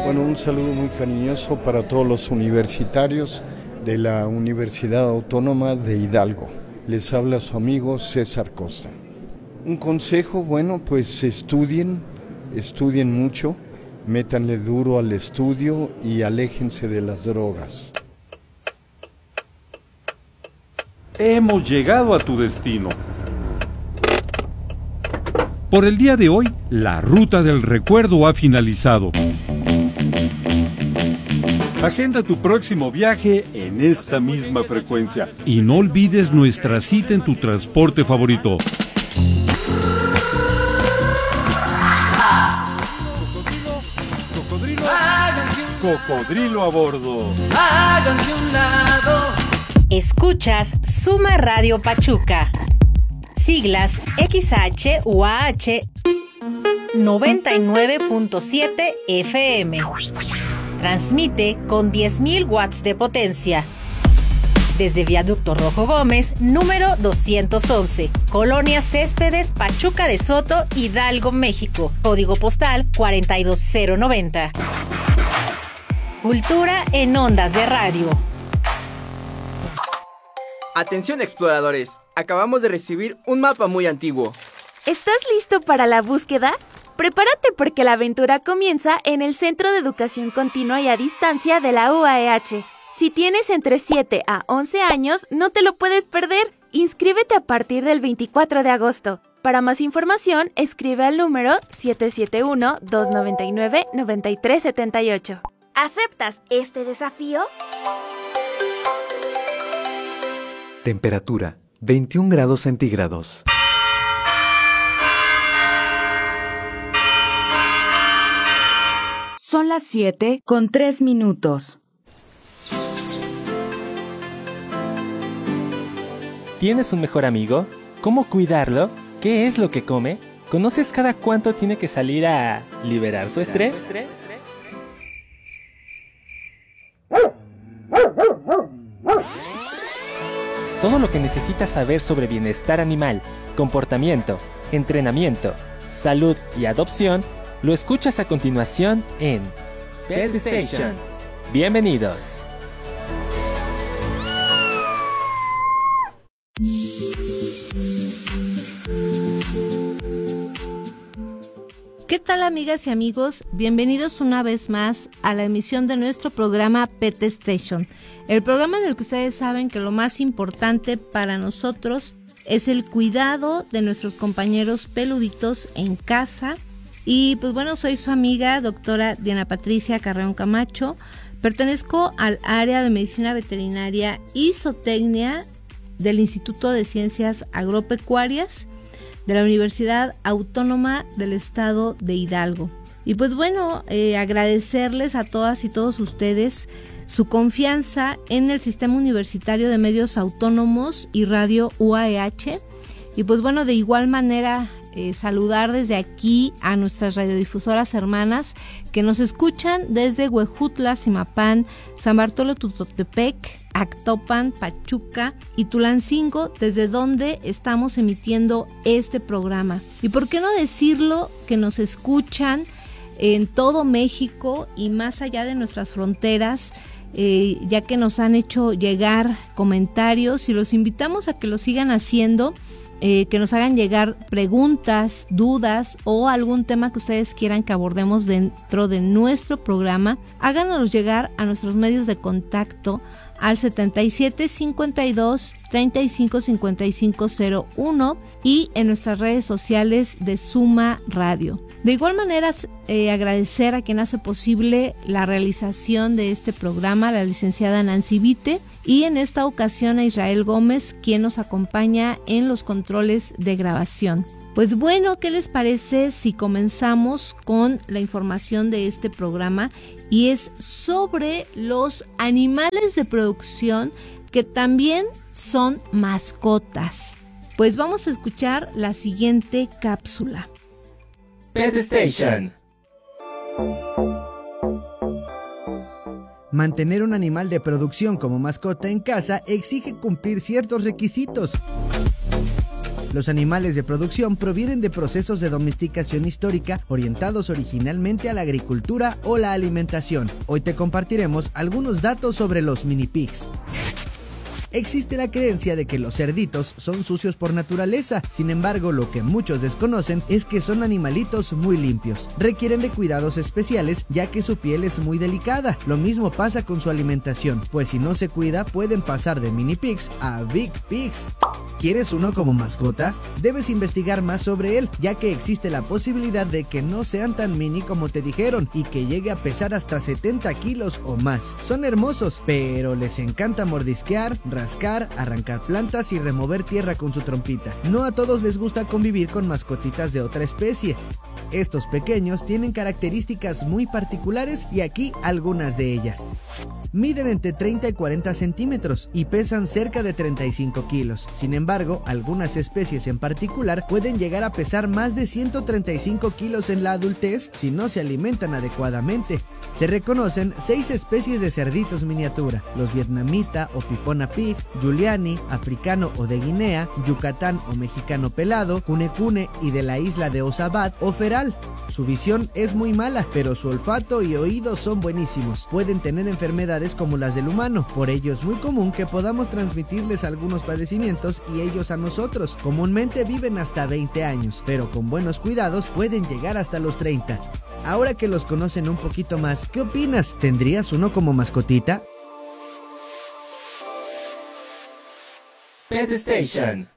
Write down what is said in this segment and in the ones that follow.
Bueno, un saludo muy cariñoso para todos los universitarios de la Universidad Autónoma de Hidalgo. Les habla su amigo César Costa. Un consejo, bueno, pues estudien mucho, métanle duro al estudio y aléjense de las drogas. Hemos llegado a tu destino. Por el día de hoy, la ruta del recuerdo ha finalizado. Agenda tu próximo viaje en esta misma frecuencia. Y no olvides nuestra cita en tu transporte favorito. Cocodrilo a bordo. Háganse un lado. Escuchas Suma Radio Pachuca. Siglas XHUAH 99.7 FM. Transmite con 10.000 watts de potencia. Desde Viaducto Rojo Gómez, número 211, Colonia Céspedes, Pachuca de Soto, Hidalgo, México. Código postal 42090. Cultura en ondas de radio. Atención exploradores, acabamos de recibir un mapa muy antiguo. ¿Estás listo para la búsqueda? Prepárate porque la aventura comienza en el Centro de Educación Continua y a Distancia de la UAEH. Si tienes entre 7 a 11 años, no te lo puedes perder. Inscríbete a partir del 24 de agosto. Para más información, escribe al número 771-299-9378. ¿Aceptas este desafío? Temperatura 21 grados centígrados. Son las 7:03. ¿Tienes un mejor amigo? ¿Cómo cuidarlo? ¿Qué es lo que come? ¿Conoces cada cuánto tiene que salir a liberar su estrés? Todo lo que necesitas saber sobre bienestar animal, comportamiento, entrenamiento, salud y adopción lo escuchas a continuación en Pet Station. Bienvenidos. ¿Qué tal, amigas y amigos? Bienvenidos una vez más a la emisión de nuestro programa Pet Station, el programa en el que ustedes saben que lo más importante para nosotros es el cuidado de nuestros compañeros peluditos en casa. Y pues bueno, soy su amiga doctora Diana Patricia Carreón Camacho, pertenezco al área de medicina veterinaria y zootecnia del Instituto de Ciencias Agropecuarias de la Universidad Autónoma del Estado de Hidalgo. Y pues bueno, agradecerles a todas y todos ustedes su confianza en el Sistema Universitario de Medios Autónomos y Radio UAEH. Y pues bueno, de igual manera saludar desde aquí a nuestras radiodifusoras hermanas que nos escuchan desde Huejutla, Zimapán, San Bartolo Tutotepec, Actopan, Pachuca y Tulancingo, desde donde estamos emitiendo este programa. Y por qué no decirlo que nos escuchan en todo México y más allá de nuestras fronteras, ya que nos han hecho llegar comentarios y los invitamos a que lo sigan haciendo. Que nos hagan llegar preguntas, dudas o algún tema que ustedes quieran que abordemos dentro de nuestro programa. Háganos llegar a nuestros medios de contacto al 77 52 35 55 01 y en nuestras redes sociales de Suma Radio. De igual manera, agradecer a quien hace posible la realización de este programa, la licenciada Nancy Vite, y en esta ocasión a Israel Gómez, quien nos acompaña en los controles de grabación. Pues bueno, ¿qué les parece si comenzamos con la información de este programa? Y es sobre los animales de producción que también son mascotas. Pues vamos a escuchar la siguiente cápsula. Pet Station. Mantener un animal de producción como mascota en casa exige cumplir ciertos requisitos. Los animales de producción provienen de procesos de domesticación histórica orientados originalmente a la agricultura o la alimentación. Hoy te compartiremos algunos datos sobre los mini pigs. Existe la creencia de que los cerditos son sucios por naturaleza, sin embargo, lo que muchos desconocen es que son animalitos muy limpios. Requieren de cuidados especiales ya que su piel es muy delicada. Lo mismo pasa con su alimentación, pues si no se cuida pueden pasar de mini pigs a big pigs. ¿Quieres uno como mascota? Debes investigar más sobre él, ya que existe la posibilidad de que no sean tan mini como te dijeron y que llegue a pesar hasta 70 kilos o más. Son hermosos, pero les encanta mordisquear, rascar, arrancar plantas y remover tierra con su trompita. No a todos les gusta convivir con mascotitas de otra especie. Estos pequeños tienen características muy particulares y aquí algunas de ellas. Miden entre 30 y 40 centímetros y pesan cerca de 35 kilos. Sin embargo, algunas especies en particular pueden llegar a pesar más de 135 kilos en la adultez si no se alimentan adecuadamente. Se reconocen 6 especies de cerditos miniatura: los vietnamita o pipona pig, Giuliani, africano o de Guinea, yucatán o mexicano pelado, cunecune y de la isla de Osabat o feral. Su visión es muy mala, pero su olfato y oídos son buenísimos. Pueden tener enfermedades como las del humano, por ello es muy común que podamos transmitirles algunos padecimientos y ellos a nosotros. Comúnmente viven hasta 20 años, pero con buenos cuidados pueden llegar hasta los 30. Ahora que los conocen un poquito más, ¿qué opinas? ¿Tendrías uno como mascotita? Pet Station.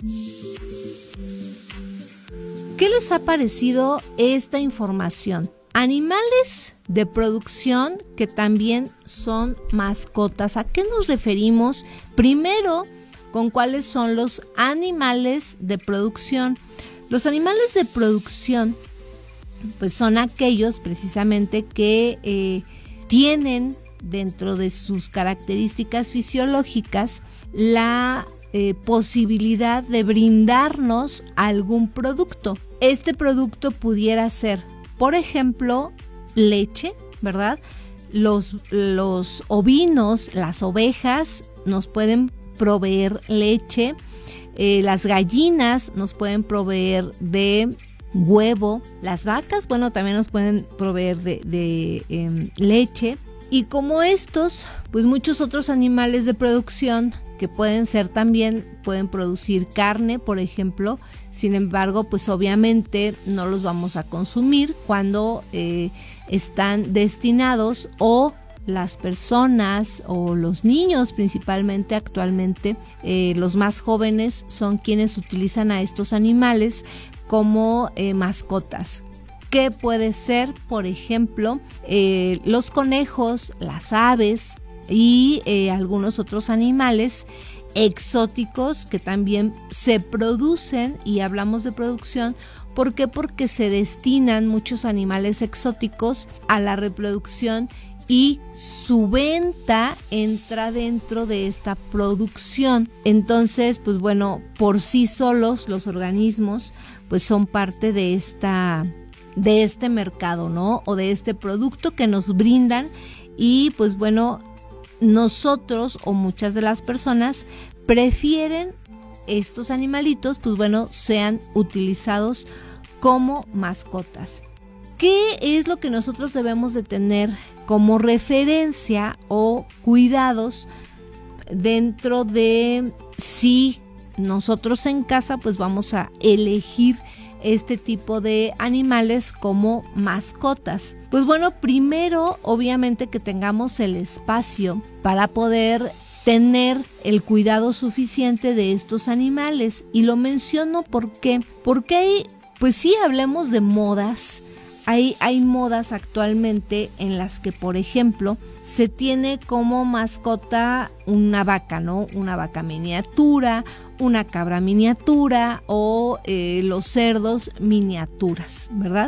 ¿Qué les ha parecido esta información? Animales de producción que también son mascotas. ¿A qué nos referimos? Primero, con cuáles son los animales de producción. Los animales de producción, pues son aquellos precisamente que tienen dentro de sus características fisiológicas la posibilidad de brindarnos algún producto. Este producto pudiera ser, por ejemplo, leche, ¿verdad? Los ovinos, las ovejas nos pueden proveer leche, las gallinas nos pueden proveer de huevo, las vacas, bueno, también nos pueden proveer de leche. Y como estos, pues muchos otros animales de producción que pueden ser también, pueden producir carne, por ejemplo. Sin embargo, pues obviamente no los vamos a consumir cuando están destinados, o las personas o los niños principalmente actualmente, los más jóvenes son quienes utilizan a estos animales como mascotas. ¿Qué puede ser? Por ejemplo, los conejos, las aves y algunos otros animales exóticos que también se producen, y hablamos de producción, ¿por qué? Porque se destinan muchos animales exóticos a la reproducción y su venta entra dentro de esta producción. Entonces, pues bueno, por sí solos los organismos pues son parte de este mercado, ¿no? O de este producto que nos brindan, y pues bueno, nosotros o muchas de las personas prefieren estos animalitos, pues bueno, sean utilizados como mascotas. ¿Qué es lo que nosotros debemos de tener como referencia o cuidados dentro de si nosotros en casa pues vamos a elegir este tipo de animales como mascotas? Pues bueno, primero obviamente que tengamos el espacio para poder tener el cuidado suficiente de estos animales. Y lo menciono porque hay, pues sí, hablemos de modas. Hay modas actualmente en las que, por ejemplo, se tiene como mascota una vaca, ¿no? Una vaca miniatura, una cabra miniatura o los cerdos miniaturas, ¿verdad?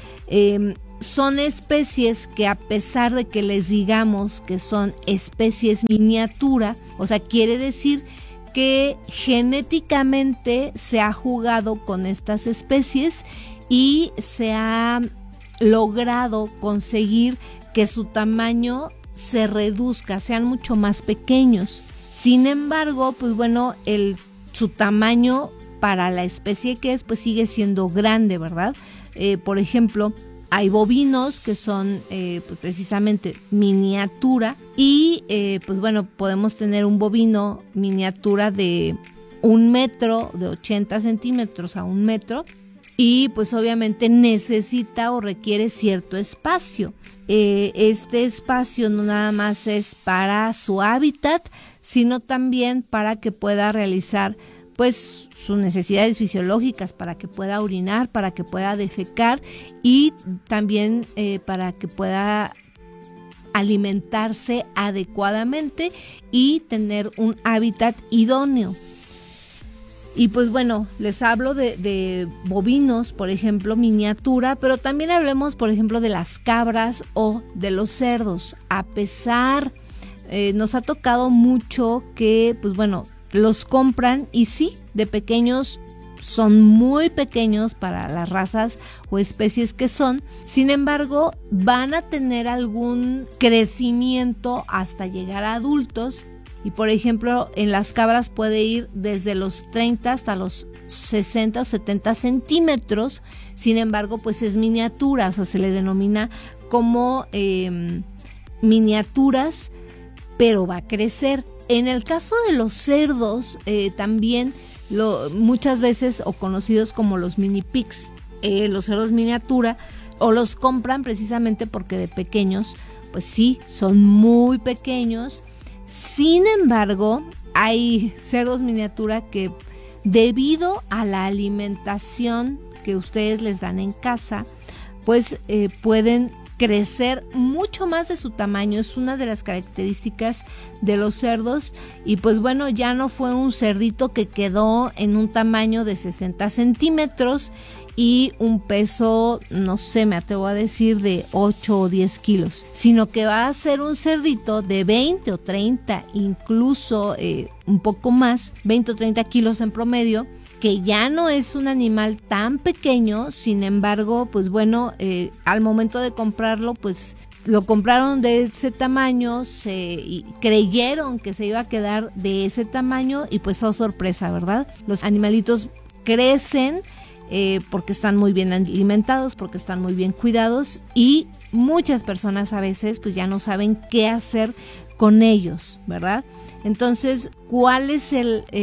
Son especies que, a pesar de que les digamos que son especies miniatura, o sea, quiere decir que genéticamente se ha jugado con estas especies y se ha logrado conseguir que su tamaño se reduzca, sean mucho más pequeños. Sin embargo, pues bueno, su tamaño para la especie que es, pues sigue siendo grande, ¿verdad? Por ejemplo, hay bovinos que son pues precisamente miniatura y pues bueno, podemos tener un bovino miniatura de 1 metro, de 80 centímetros a 1 metro, y pues obviamente necesita o requiere cierto espacio. Este espacio no nada más es para su hábitat, sino también para que pueda realizar pues sus necesidades fisiológicas, para que pueda orinar, para que pueda defecar y también para que pueda alimentarse adecuadamente y tener un hábitat idóneo. Y pues bueno, les hablo de bovinos, por ejemplo, miniatura, pero también hablemos, por ejemplo, de las cabras o de los cerdos. A pesar, nos ha tocado mucho que, pues bueno, los compran y sí, de pequeños son muy pequeños para las razas o especies que son. Sin embargo, van a tener algún crecimiento hasta llegar a adultos. Y por ejemplo, en las cabras puede ir desde los 30 hasta los 60 o 70 centímetros. Sin embargo, pues es miniatura, o sea, se le denomina como miniaturas, pero va a crecer. En el caso de los cerdos, también muchas veces, o conocidos como los mini pigs, los cerdos miniatura, o los compran precisamente porque de pequeños, pues sí, son muy pequeños. Sin embargo, hay cerdos miniatura que, debido a la alimentación que ustedes les dan en casa, pues pueden crecer mucho más de su tamaño. Es una de las características de los cerdos. Y pues bueno, ya no fue un cerdito que quedó en un tamaño de 60 centímetros y un peso, no sé, me atrevo a decir de 8 o 10 kilos, sino que va a ser un cerdito de 20 o 30, incluso un poco más, 20 o 30 kilos en promedio, que ya no es un animal tan pequeño. Sin embargo, pues bueno, al momento de comprarlo, pues lo compraron de ese tamaño, y creyeron que se iba a quedar de ese tamaño y pues oh sorpresa, ¿verdad? Los animalitos crecen porque están muy bien alimentados, porque están muy bien cuidados, y muchas personas a veces pues ya no saben qué hacer con ellos, ¿verdad? Entonces, ¿cuál es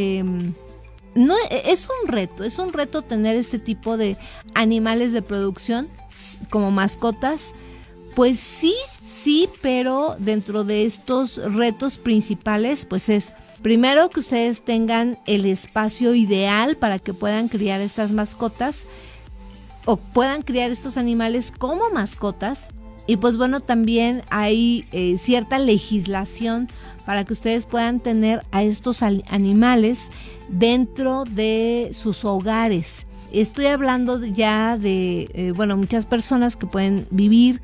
no, es un reto tener este tipo de animales de producción como mascotas? Pues sí, pero dentro de estos retos principales, pues es primero que ustedes tengan el espacio ideal para que puedan criar estas mascotas o puedan criar estos animales como mascotas. Y pues bueno, también hay cierta legislación para que ustedes puedan tener a estos animales dentro de sus hogares. Estoy hablando ya de, muchas personas que pueden vivir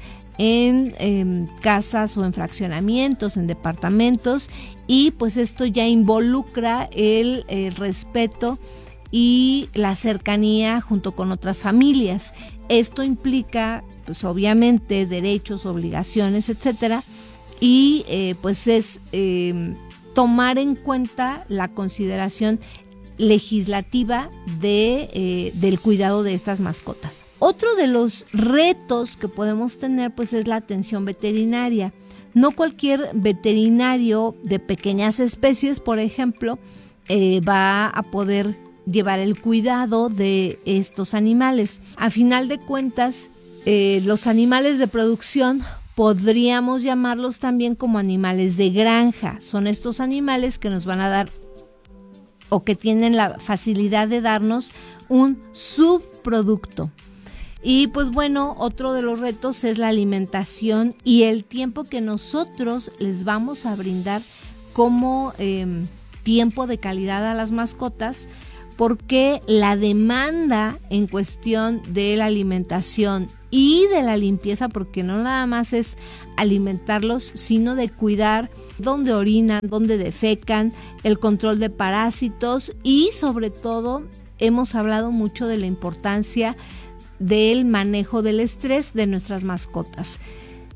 en casas o en fraccionamientos, en departamentos, y pues esto ya involucra el respeto y la cercanía junto con otras familias. Esto implica, pues obviamente, derechos, obligaciones, etcétera, y pues es tomar en cuenta la consideración legislativa del cuidado de estas mascotas. Otro de los retos que podemos tener pues es la atención veterinaria. No cualquier veterinario de pequeñas especies, por ejemplo, va a poder llevar el cuidado de estos animales. A final de cuentas, los animales de producción podríamos llamarlos también como animales de granja. Son estos animales que nos van a dar o que tienen la facilidad de darnos un subproducto. Y pues bueno, otro de los retos es la alimentación y el tiempo que nosotros les vamos a brindar como tiempo de calidad a las mascotas, porque la demanda en cuestión de la alimentación y de la limpieza, porque no nada más es alimentarlos, sino de cuidar dónde orinan, dónde defecan, el control de parásitos, y sobre todo hemos hablado mucho de la importancia del manejo del estrés de nuestras mascotas.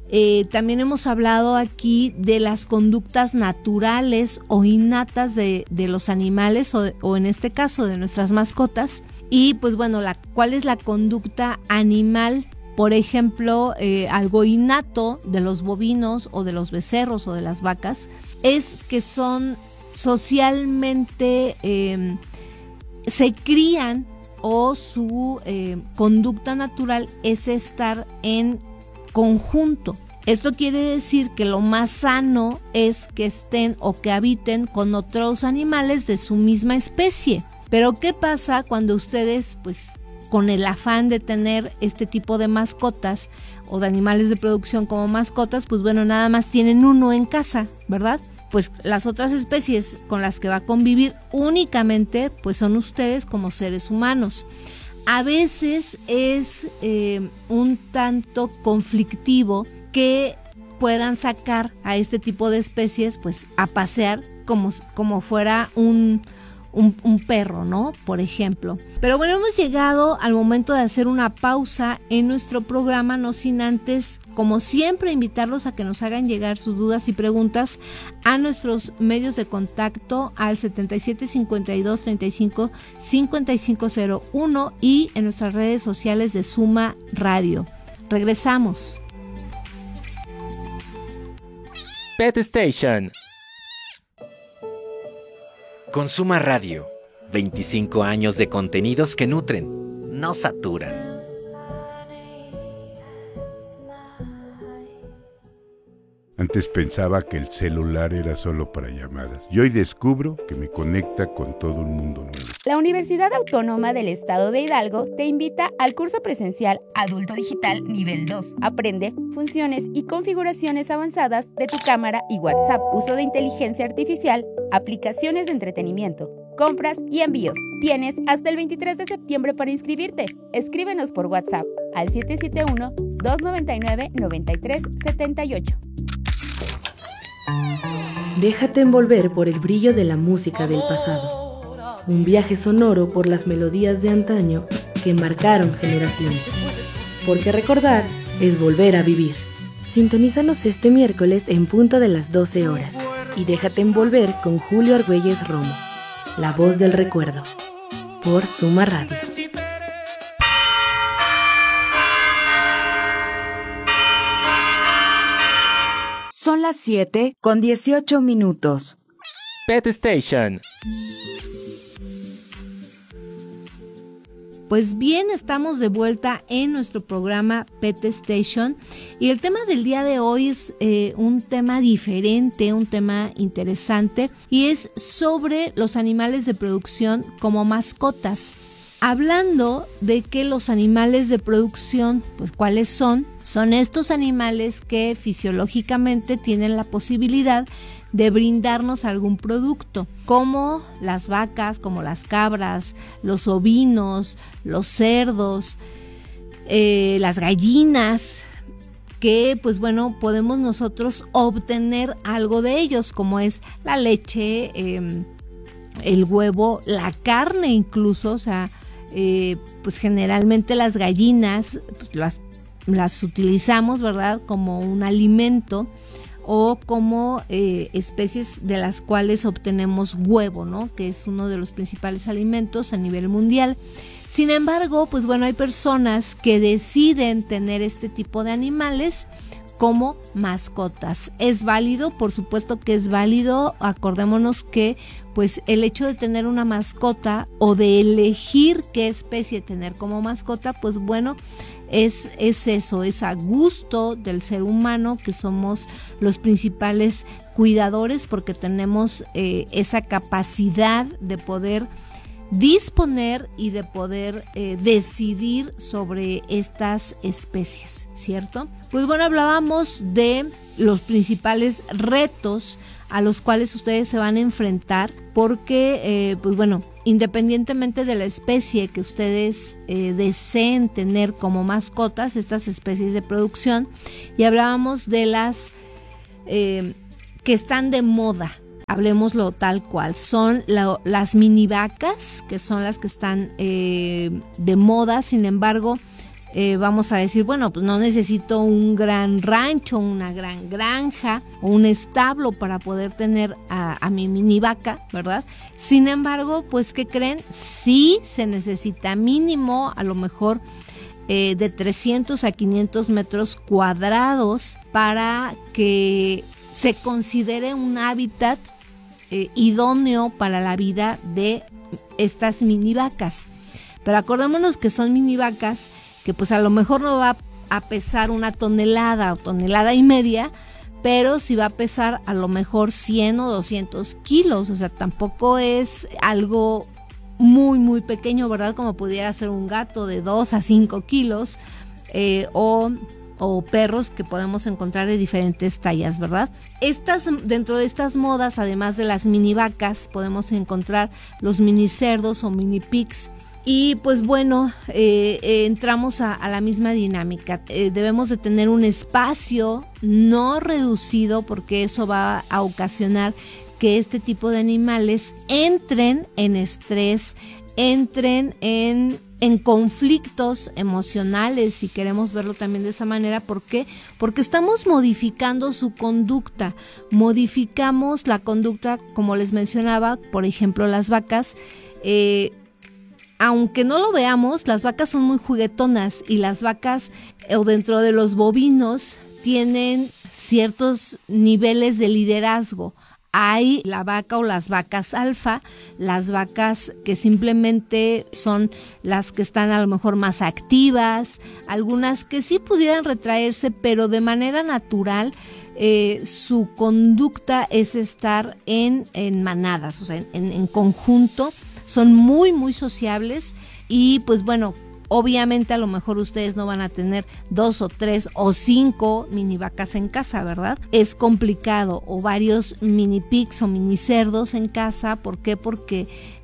También hemos hablado aquí de las conductas naturales o innatas de los animales o en este caso de nuestras mascotas. Y pues bueno, ¿cuál es la conducta animal? Por ejemplo, algo innato de los bovinos o de los becerros o de las vacas es que son socialmente, se crían o su conducta natural es estar en conjunto. Esto quiere decir que lo más sano es que estén o que habiten con otros animales de su misma especie. Pero ¿qué pasa cuando ustedes, pues, con el afán de tener este tipo de mascotas o de animales de producción como mascotas, pues bueno, nada más tienen uno en casa, ¿verdad? Pues las otras especies con las que va a convivir únicamente, pues son ustedes como seres humanos. A veces es un tanto conflictivo que puedan sacar a este tipo de especies pues a pasear como fuera un perro, ¿no? Por ejemplo. Pero bueno, hemos llegado al momento de hacer una pausa en nuestro programa, no sin antes, como siempre, invitarlos a que nos hagan llegar sus dudas y preguntas a nuestros medios de contacto al 7752355501 y en nuestras redes sociales de Suma Radio. Regresamos. Pet Station. Con Suma Radio, 25 años de contenidos que nutren, no saturan. Antes pensaba que el celular era solo para llamadas y hoy descubro que me conecta con todo un mundo nuevo. La Universidad Autónoma del Estado de Hidalgo te invita al curso presencial Adulto Digital Nivel 2. Aprende funciones y configuraciones avanzadas de tu cámara y WhatsApp, uso de inteligencia artificial, aplicaciones de entretenimiento, compras y envíos. Tienes hasta el 23 de septiembre para inscribirte. Escríbenos por WhatsApp al 771-299-9378. Déjate envolver por el brillo de la música del pasado. Un viaje sonoro por las melodías de antaño que marcaron generaciones. Porque recordar es volver a vivir. Sintonízanos este miércoles en punto de las 12 horas. Y déjate envolver con Julio Argüelles Romo, la voz del recuerdo. Por Suma Radio. Son las 7:18. Pet Station. Pues bien, estamos de vuelta en nuestro programa Pet Station y el tema del día de hoy es un tema diferente, un tema interesante y es sobre los animales de producción como mascotas. Hablando de que los animales de producción, pues ¿cuáles son? Son estos animales que fisiológicamente tienen la posibilidad de brindarnos algún producto, como las vacas, como las cabras, los ovinos, los cerdos, las gallinas, que pues bueno, podemos nosotros obtener algo de ellos, como es la leche, el huevo, la carne incluso, o sea, pues generalmente las gallinas pues, las utilizamos, ¿verdad?, como un alimento o como especies de las cuales obtenemos huevo, ¿no?, que es uno de los principales alimentos a nivel mundial. Sin embargo, pues bueno, hay personas que deciden tener este tipo de animales como mascotas. ¿Es válido? Por supuesto que es válido. Acordémonos que pues el hecho de tener una mascota o de elegir qué especie tener como mascota, pues bueno, es eso, es a gusto del ser humano, que somos los principales cuidadores porque tenemos esa capacidad de poder disponer y de poder decidir sobre estas especies, ¿cierto? Pues bueno, hablábamos de los principales retos a los cuales ustedes se van a enfrentar porque, pues bueno, independientemente de la especie que ustedes deseen tener como mascotas, estas especies de producción, y hablábamos de las que están de moda. Hablemoslo tal cual, son las mini vacas, que son las que están de moda. Sin embargo, vamos a decir, bueno, pues no necesito un gran rancho, una gran granja o un establo para poder tener a mi mini vaca, ¿verdad? Sin embargo, pues, ¿qué creen? Sí se necesita mínimo, a lo mejor, de 300 a 500 metros cuadrados para que se considere un hábitat idóneo para la vida de estas mini vacas. Pero acordémonos que son mini vacas que pues a lo mejor no va a pesar 1 tonelada o tonelada y media, pero sí va a pesar a lo mejor 100 o 200 kilos, o sea, tampoco es algo muy muy pequeño, ¿verdad? Como pudiera ser un gato de 2 a 5 kilos o perros que podemos encontrar de diferentes tallas, ¿verdad? Dentro de estas modas, además de las mini vacas, podemos encontrar los mini cerdos o mini pigs. Y pues bueno, entramos a la misma dinámica. Debemos de tener un espacio no reducido, porque eso va a ocasionar que este tipo de animales entren en estrés, entren en conflictos emocionales, si queremos verlo también de esa manera. ¿Por qué? Porque estamos modificando su conducta, modificamos la conducta, como les mencionaba, por ejemplo, las vacas. Aunque no lo veamos, las vacas son muy juguetonas, y las vacas, o dentro de los bovinos, tienen ciertos niveles de liderazgo. Hay la vaca o las vacas alfa, las vacas que simplemente son las que están a lo mejor más activas, algunas que sí pudieran retraerse, pero de manera natural su conducta es estar en manadas, o sea, en conjunto. Son muy muy sociables y pues bueno, obviamente a lo mejor ustedes no van a tener 2 o 3 o 5 mini vacas en casa, ¿verdad? Es complicado, o varios mini pigs o mini cerdos en casa. ¿Por qué? Porque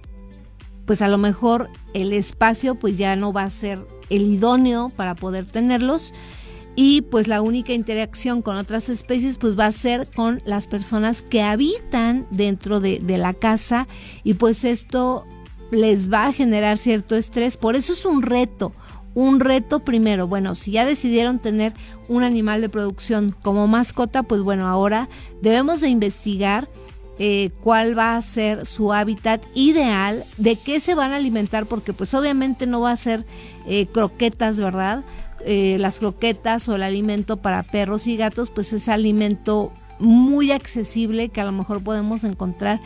pues a lo mejor el espacio pues ya no va a ser el idóneo para poder tenerlos, y pues la única interacción con otras especies pues va a ser con las personas que habitan dentro de la casa, y pues esto les va a generar cierto estrés. Por eso es un reto primero. Bueno, si ya decidieron tener un animal de producción como mascota, pues bueno, ahora debemos de investigar cuál va a ser su hábitat ideal, de qué se van a alimentar, porque pues obviamente no va a ser croquetas, ¿verdad? Las croquetas o el alimento para perros y gatos pues es alimento muy accesible, que a lo mejor podemos encontrar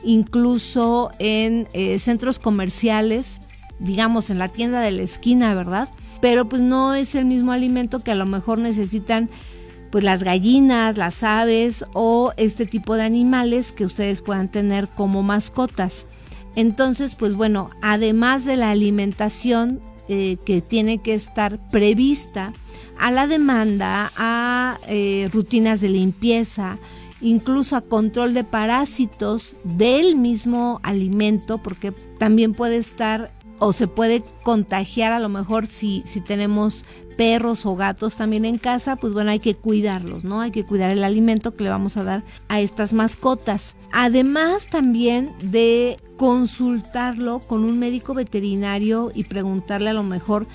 incluso en centros comerciales, digamos en la tienda de la esquina, ¿verdad? Pero pues no es el mismo alimento que a lo mejor necesitan pues las gallinas, las aves o este tipo de animales que ustedes puedan tener como mascotas. Entonces pues bueno, además de la alimentación que tiene que estar prevista, a la demanda, a rutinas de limpieza, incluso a control de parásitos del mismo alimento, porque también puede estar o se puede contagiar, a lo mejor si tenemos perros o gatos también en casa, pues bueno, hay que cuidarlos, ¿no? Hay que cuidar el alimento que le vamos a dar a estas mascotas. Además también de consultarlo con un médico veterinario y preguntarle a lo mejor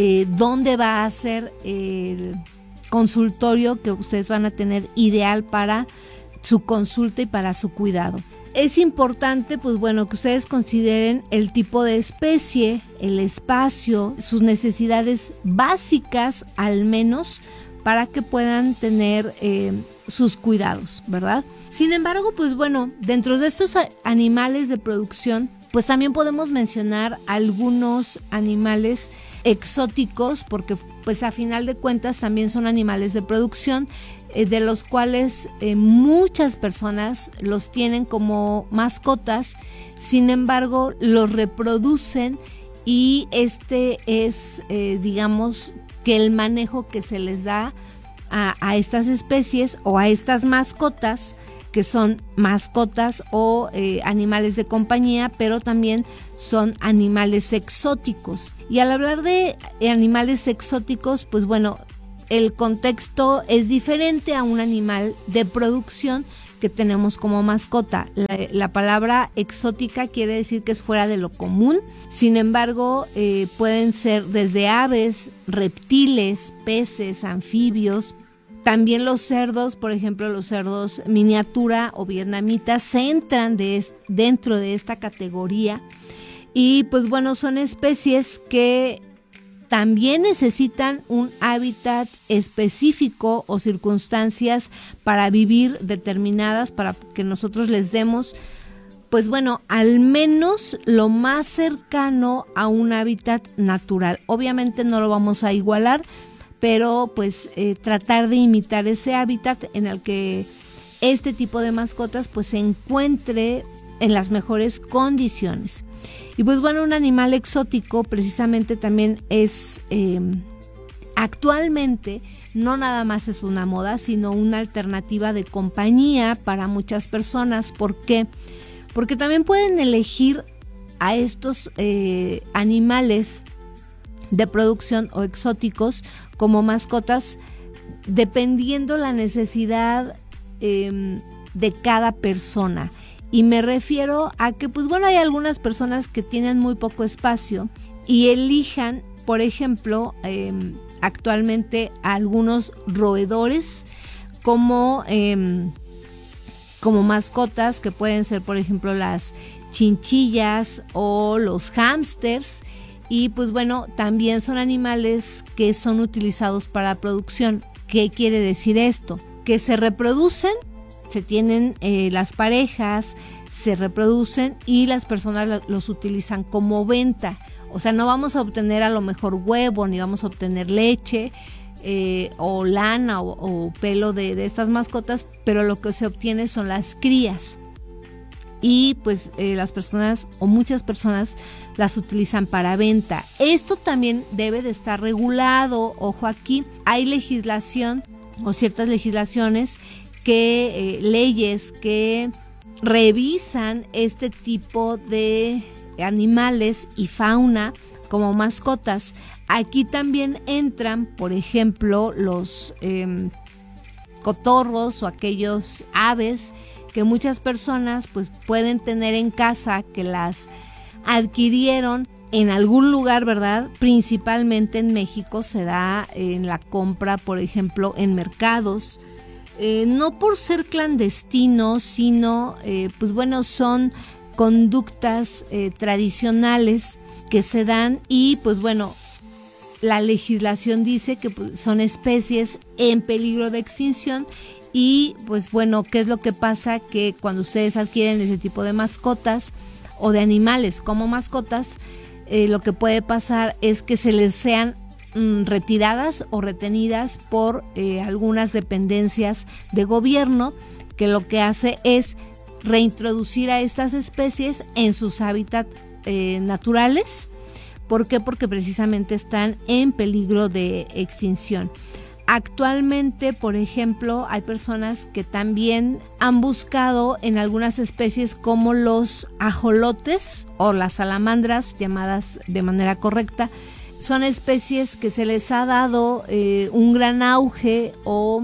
dónde va a ser el consultorio que ustedes van a tener ideal para su consulta y para su cuidado. Es importante, pues bueno, que ustedes consideren el tipo de especie, el espacio, sus necesidades básicas al menos, para que puedan tener sus cuidados, ¿verdad? Sin embargo, pues bueno, dentro de estos animales de producción, pues también podemos mencionar algunos animales exóticos, porque pues a final de cuentas también son animales de producción, de los cuales muchas personas los tienen como mascotas. Sin embargo, los reproducen, y este es digamos que el manejo que se les da a estas especies o a estas mascotas, que son mascotas o animales de compañía, pero también son animales exóticos. Y al hablar de animales exóticos, pues bueno, el contexto es diferente a un animal de producción, que tenemos como mascota. La palabra exótica quiere decir que es fuera de lo común. Sin embargo, pueden ser desde aves, reptiles, peces, anfibios. También los cerdos, por ejemplo, los cerdos miniatura o vietnamitas se entran dentro de esta categoría. Y pues bueno, son especies que también necesitan un hábitat específico o circunstancias para vivir determinadas, para que nosotros les demos, pues bueno, al menos lo más cercano a un hábitat natural. Obviamente no lo vamos a igualar, pero pues tratar de imitar ese hábitat en el que este tipo de mascotas pues se encuentre en las mejores condiciones. Y pues bueno, un animal exótico precisamente también es, actualmente, no nada más es una moda, sino una alternativa de compañía para muchas personas. ¿Por qué? Porque también pueden elegir a estos animales de producción o exóticos como mascotas dependiendo la necesidad de cada persona. Y me refiero a que, pues bueno, hay algunas personas que tienen muy poco espacio y elijan, por ejemplo, actualmente algunos roedores como mascotas, que pueden ser, por ejemplo, las chinchillas o los hámsters. Y pues bueno, también son animales que son utilizados para producción. ¿Qué quiere decir esto? Que se reproducen, se tienen las parejas, se reproducen y las personas los utilizan como venta. O sea, no vamos a obtener a lo mejor huevo, ni vamos a obtener leche o lana o pelo de estas mascotas, pero lo que se obtiene son las crías. Y pues las personas o muchas personas las utilizan para venta. Esto también debe de estar regulado. Ojo aquí, hay legislación o ciertas legislaciones leyes que revisan este tipo de animales y fauna como mascotas. Aquí también entran, por ejemplo, los cotorros o aquellos aves que muchas personas pues pueden tener en casa, que las adquirieron en algún lugar, ¿verdad? Principalmente en México se da en la compra, por ejemplo, en mercados. No por ser clandestinos, sino, pues bueno, son conductas tradicionales que se dan y pues bueno, la legislación dice que pues, son especies en peligro de extinción y pues bueno, ¿qué es lo que pasa? Que cuando ustedes adquieren ese tipo de mascotas o de animales como mascotas, lo que puede pasar es que se les sean retiradas o retenidas por algunas dependencias de gobierno, que lo que hace es reintroducir a estas especies en sus hábitats naturales. ¿Por qué? Porque precisamente están en peligro de extinción. Actualmente, por ejemplo, hay personas que también han buscado en algunas especies como los ajolotes o las salamandras, llamadas de manera correcta. Son especies que se les ha dado un gran auge o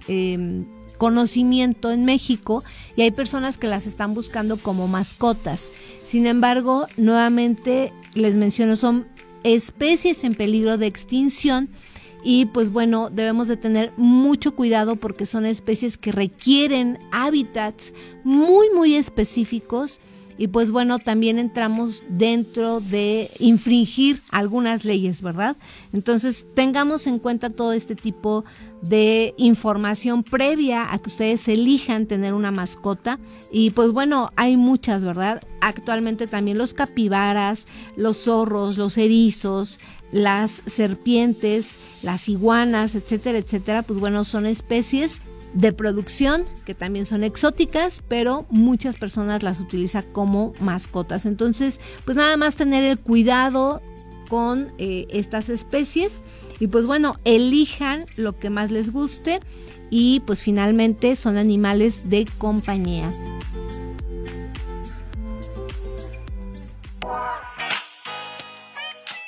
conocimiento en México y hay personas que las están buscando como mascotas. Sin embargo, nuevamente les menciono, son especies en peligro de extinción y pues bueno, debemos de tener mucho cuidado porque son especies que requieren hábitats muy muy específicos. Y pues bueno, también entramos dentro de infringir algunas leyes, ¿verdad? Entonces tengamos en cuenta todo este tipo de información previa a que ustedes elijan tener una mascota. Y pues bueno, hay muchas, ¿verdad? Actualmente también los capibaras, los zorros, los erizos, las serpientes, las iguanas, etcétera, etcétera. Pues bueno, son especies de producción que también son exóticas, pero muchas personas las utilizan como mascotas. Entonces, pues nada más tener el cuidado con estas especies y pues bueno, elijan lo que más les guste y pues finalmente son animales de compañía.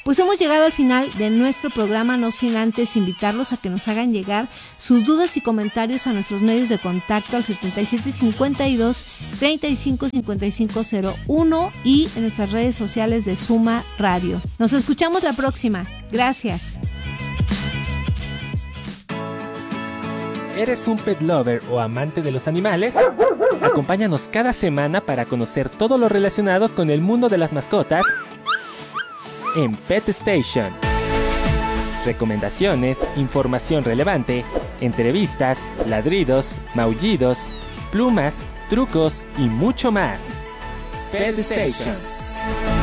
Pues hemos llegado al final de nuestro programa, no sin antes invitarlos a que nos hagan llegar sus dudas y comentarios a nuestros medios de contacto al 7752-355501 y en nuestras redes sociales de Suma Radio. Nos escuchamos la próxima. Gracias. ¿Eres un pet lover o amante de los animales? Acompáñanos cada semana para conocer todo lo relacionado con el mundo de las mascotas en Pet Station. Recomendaciones, información relevante, entrevistas, ladridos, maullidos, plumas, trucos y mucho más. Pet Station.